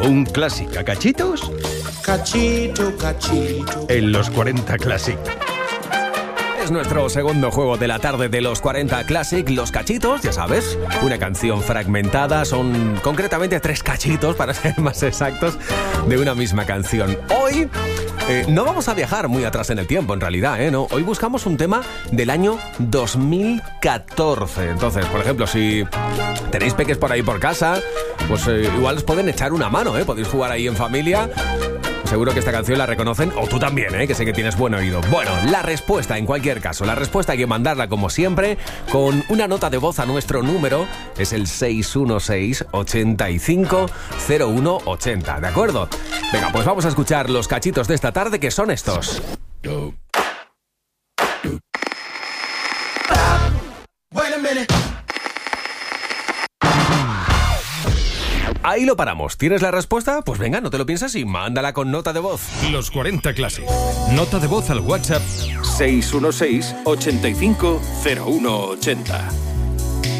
¿Un clásico a cachitos? Cachito, cachito. En los 40 Classic. Es nuestro segundo juego de la tarde de los 40 Classic, Los Cachitos, ya sabes, una canción fragmentada, son concretamente 3 cachitos, para ser más exactos, de una misma canción. Hoy no vamos a viajar muy atrás en el tiempo, en realidad, ¿no? Hoy buscamos un tema del año 2014. Entonces, por ejemplo, si tenéis peques por ahí por casa, pues igual os pueden echar una mano, podéis jugar ahí en familia. Seguro que esta canción la reconocen, o tú también, que sé que tienes buen oído. Bueno, la respuesta, en cualquier caso, la respuesta hay que mandarla como siempre con una nota de voz a nuestro número, es el 616-850180, ¿de acuerdo? Venga, pues vamos a escuchar los cachitos de esta tarde, que son estos. Ahí lo paramos. ¿Tienes la respuesta? Pues venga, no te lo piensas y mándala con nota de voz. Los 40 Classic. Nota de voz al WhatsApp 616-850180.